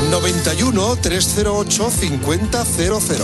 91 308 5000.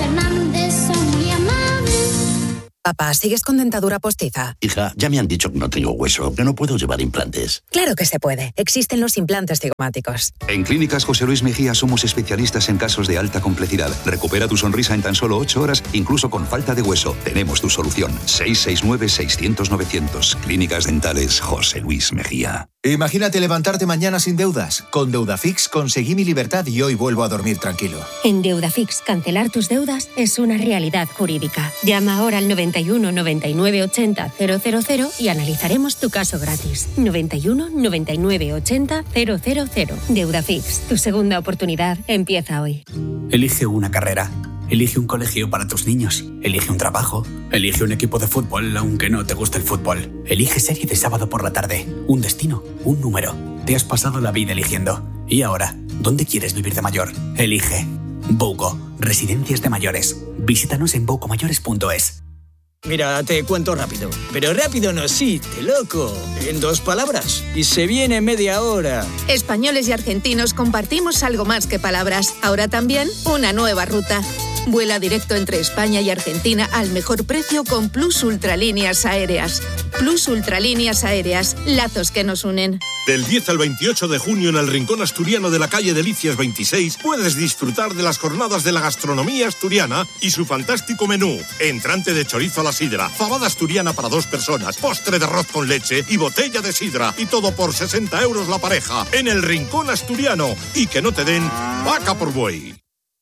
Papá, ¿sigues con dentadura postiza? Hija, ya me han dicho que no tengo hueso, que no puedo llevar implantes. Claro que se puede. Existen los implantes cigomáticos. En Clínicas José Luis Mejía somos especialistas en casos de alta complejidad. Recupera tu sonrisa en tan solo 8 horas, incluso con falta de hueso. Tenemos tu solución. 669-600-900. Clínicas Dentales José Luis Mejía. Imagínate levantarte mañana sin deudas. Con Deudafix conseguí mi libertad y hoy vuelvo a dormir tranquilo. En Deudafix, cancelar tus deudas es una realidad jurídica. Llama ahora al 91 99 80 000 y analizaremos tu caso gratis. 91 99 80 000. Deudafix, tu segunda oportunidad empieza hoy. Elige una carrera. Elige un colegio para tus niños. Elige un trabajo. Elige un equipo de fútbol, aunque no te guste el fútbol. Elige serie de sábado por la tarde. Un destino. Un número. Te has pasado la vida eligiendo. ¿Y ahora? ¿Dónde quieres vivir de mayor? Elige. Bouco. Residencias de mayores. Visítanos en boucomayores.es. Mira, te cuento rápido. Pero rápido no existe, loco. En 2 palabras. Y se viene en media hora. Españoles y argentinos compartimos algo más que palabras. Ahora también una nueva ruta. Vuela directo entre España y Argentina al mejor precio con Plus Ultralíneas Aéreas. Plus Ultralíneas Aéreas. Lazos que nos unen. Del 10 al 28 de junio en el Rincón Asturiano de la calle Delicias 26 puedes disfrutar de las jornadas de la gastronomía asturiana y su fantástico menú. Entrante de chorizo a la sidra, fabada asturiana para 2 personas, postre de arroz con leche y botella de sidra. Y todo por 60 euros la pareja. En el Rincón Asturiano. Y que no te den vaca por buey.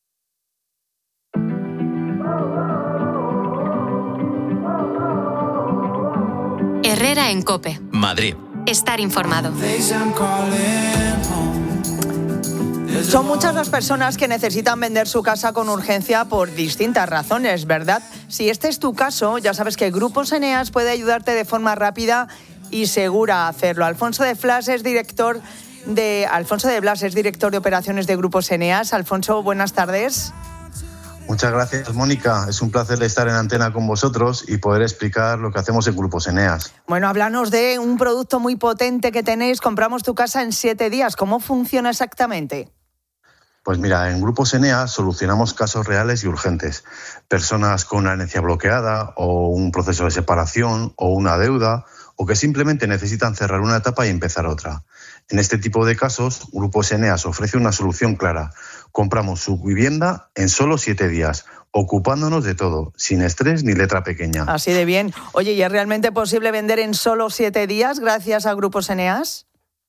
Herrera en COPE. Madrid. Estar informado. Son muchas las personas que necesitan vender su casa con urgencia por distintas razones, ¿verdad? Si este es tu caso, ya sabes que Grupos Eneas puede ayudarte de forma rápida y segura a hacerlo. Alfonso de Blas es director de operaciones de Grupos Eneas. Alfonso, buenas tardes. Muchas gracias, Mónica. Es un placer estar en antena con vosotros y poder explicar lo que hacemos en Grupos Eneas. Bueno, háblanos de un producto muy potente que tenéis. Compramos tu casa en 7 días. ¿Cómo funciona exactamente? Pues mira, en Grupos Eneas solucionamos casos reales y urgentes. Personas con una herencia bloqueada o un proceso de separación o una deuda o que simplemente necesitan cerrar una etapa y empezar otra. En este tipo de casos, Grupos Eneas ofrece una solución clara. Compramos su vivienda en solo 7 días, ocupándonos de todo, sin estrés ni letra pequeña. Así de bien. Oye, ¿y es realmente posible vender en solo 7 días gracias a Grupos Eneas?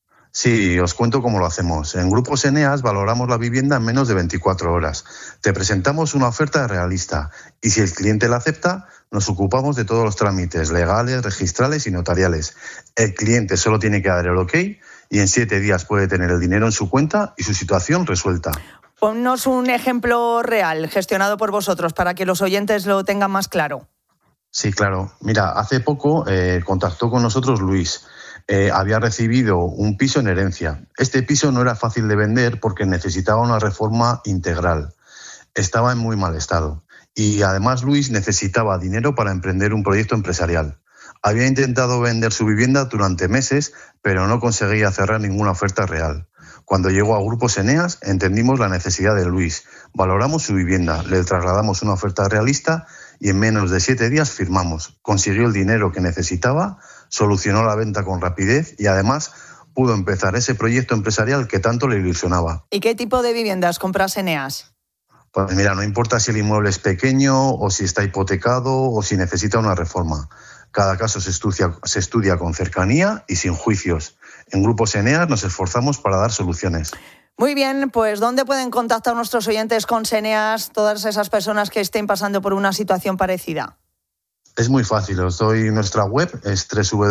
Sí, os cuento cómo lo hacemos. En Grupos Eneas valoramos la vivienda en menos de 24 horas. Te presentamos una oferta realista y si el cliente la acepta, nos ocupamos de todos los trámites legales, registrales y notariales. El cliente solo tiene que dar el ok y en 7 días puede tener el dinero en su cuenta y su situación resuelta. Ponnos un ejemplo real gestionado por vosotros para que los oyentes lo tengan más claro. Sí, claro. Mira, hace poco contactó con nosotros Luis. Había recibido un piso en herencia. Este piso no era fácil de vender porque necesitaba una reforma integral. Estaba en muy mal estado. Y además Luis necesitaba dinero para emprender un proyecto empresarial. Había intentado vender su vivienda durante meses, pero no conseguía cerrar ninguna oferta real. Cuando llegó a Grupos Eneas, entendimos la necesidad de Luis. Valoramos su vivienda, le trasladamos una oferta realista y en menos de 7 días firmamos. Consiguió el dinero que necesitaba, solucionó la venta con rapidez y además pudo empezar ese proyecto empresarial que tanto le ilusionaba. ¿Y qué tipo de viviendas compras Eneas? Pues mira, no importa si el inmueble es pequeño o si está hipotecado o si necesita una reforma. Cada caso se estudia con cercanía y sin juicios. En Grupos Eneas nos esforzamos para dar soluciones. Muy bien, pues ¿dónde pueden contactar nuestros oyentes con Eneas, todas esas personas que estén pasando por una situación parecida? Es muy fácil, os doy nuestra web, es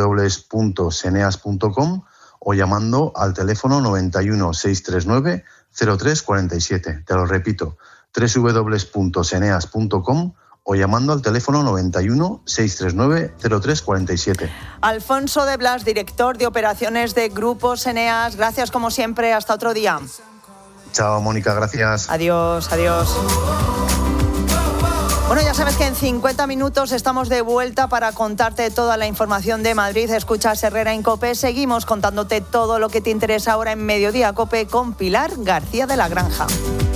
www.eneas.com o llamando al teléfono 91 639 0347. Te lo repito, www.eneas.com o llamando al teléfono 91 639 0347. Alfonso de Blas, director de operaciones de Grupos Eneas. Gracias como siempre, hasta otro día. Chao, Mónica, gracias. Adiós, adiós. Bueno, ya sabes que en 50 minutos estamos de vuelta para contarte toda la información de Madrid. Escuchas Herrera en COPE. Seguimos contándote todo lo que te interesa ahora en Mediodía COPE con Pilar García de la Granja.